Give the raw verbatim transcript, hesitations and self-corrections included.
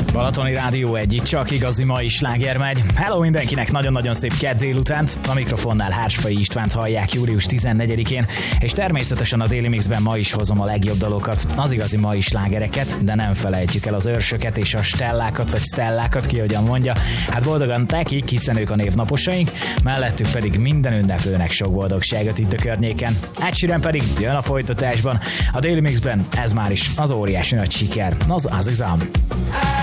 Balatoni Rádió egyik csak igazi mai sláger megy. Hello mindenkinek, nagyon-nagyon szép kedd délutánt. A mikrofonnál Hársfai Istvánt hallják július tizennegyedikén, és természetesen a Daily Mixben ma is hozom a legjobb dalokat, az igazi mai slágereket, de nem felejtjük el az őrsöket és a stellákat, vagy stellákat, ki hogyan mondja. Hát boldogan tekik, hiszen ők a névnaposaink, mellettük pedig minden ünneplőnek sok boldogságot itt a környéken. Ed Sheeran pedig jön a folytatásban. A Daily Mixben ez már is az óriási nagy siker, az Azizam.